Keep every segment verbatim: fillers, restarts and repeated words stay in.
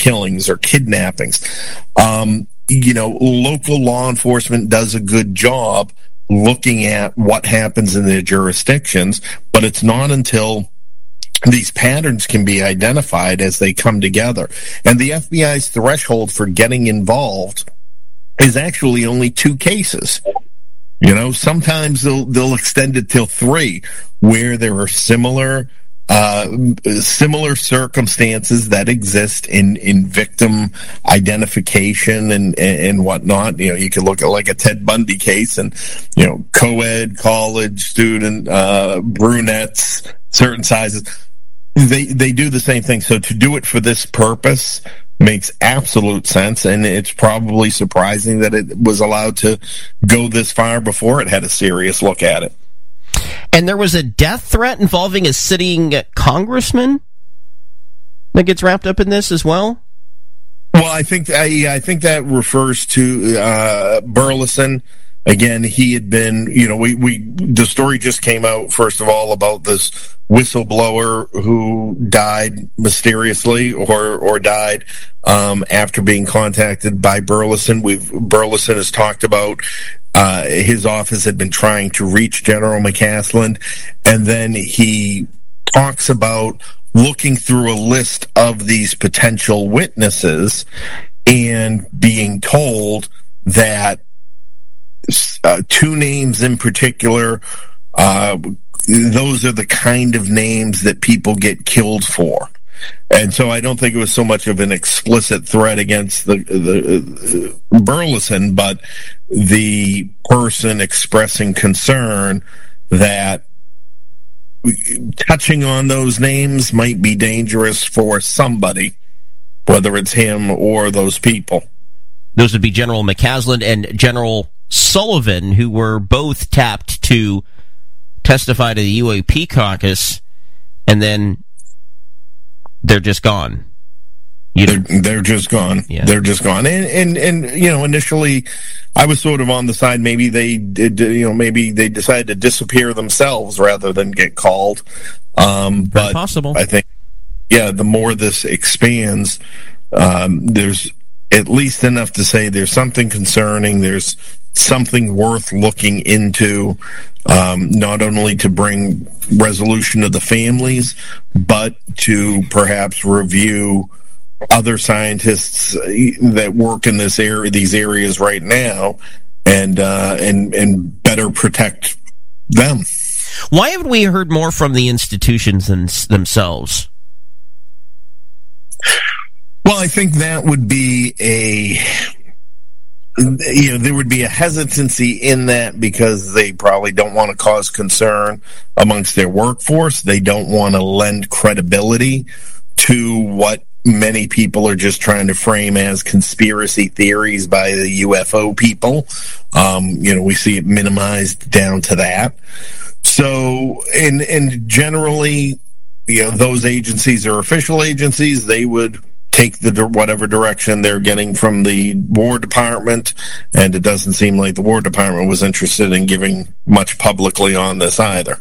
killings or kidnappings. Um, you know, local law enforcement does a good job looking at what happens in their jurisdictions, but it's not until these patterns can be identified as they come together. And the F B I's threshold for getting involved is actually only two cases. You know, sometimes they'll they'll extend it till three, where there are similar uh, similar circumstances that exist in, in victim identification and and whatnot. You know, you could look at like a Ted Bundy case, and you know, co-ed, college student, uh, brunettes, certain sizes. They they do the same thing. So to do it for this purpose makes absolute sense, and it's probably surprising that it was allowed to go this far before it had a serious look at it. And there was a death threat involving a sitting congressman that gets wrapped up in this as well? Well, I think I, I think that refers to uh, Burleson. Again, he had been, you know, we, we the story just came out, first of all, about this whistleblower who died mysteriously or or died um, after being contacted by Burleson. We've Burleson has talked about uh, his office had been trying to reach General McCaslin, and then he talks about looking through a list of these potential witnesses and being told that Uh, two names in particular, uh, those are the kind of names that people get killed for. And so I don't think it was so much of an explicit threat against the, the uh, Burleson, but the person expressing concern that touching on those names might be dangerous for somebody, whether it's him or those people. Those would be General McCaslin and General Sullivan, who were both tapped to testify to the U A P caucus, and then they're just gone. You they're, they're just gone. Yeah. They're just gone. And, and, and, you know, initially I was sort of on the side, maybe they did, you know, maybe they decided to disappear themselves rather than get called. Um, but possible. I think, yeah, the more this expands, um, there's at least enough to say there's something concerning, there's something worth looking into, um, not only to bring resolution to the families, but to perhaps review other scientists that work in this area, these areas right now, and uh, and and better protect them. Why haven't we heard more from the institutions themselves? Well, I think that would be a, you know, there would be a hesitancy in that because they probably don't want to cause concern amongst their workforce. They don't want to lend credibility to what many people are just trying to frame as conspiracy theories by the U F O people. Um, you know, we see it minimized down to that. So, and, and generally, you know, those agencies are official agencies. They would take the whatever direction they're getting from the War Department, and it doesn't seem like the War Department was interested in giving much publicly on this either.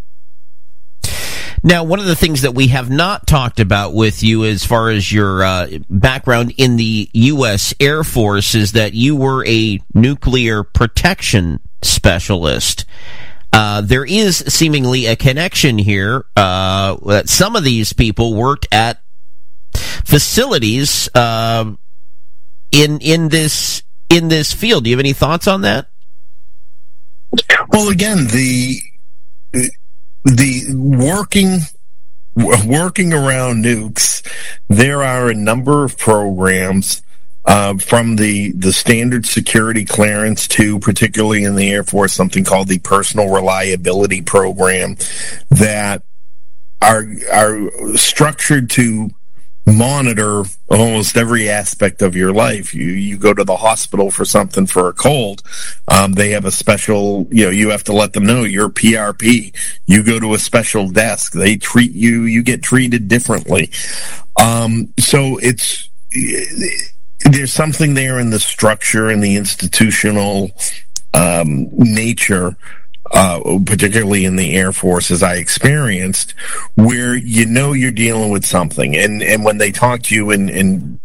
Now, one of the things that we have not talked about with you as far as your uh, background in the U S Air Force is that you were a nuclear protection specialist. Uh, there is seemingly a connection here uh, that some of these people worked at facilities uh, in in this in this field. Do you have any thoughts on that? Well, again, the the working working around nukes, there are a number of programs uh, from the the standard security clearance to, particularly in the Air Force, something called the Personal Reliability Program that are are structured to monitor almost every aspect of your life. You you go to the hospital for something, for a cold, um, they have a special, you know, you have to let them know you're P R P. You go to a special desk. They treat you, you get treated differently. Um, so it's, there's something there in the structure and the institutional um, nature, Uh, particularly in the Air Force, as I experienced, where you know you're dealing with something. And, and when they talk to you in, in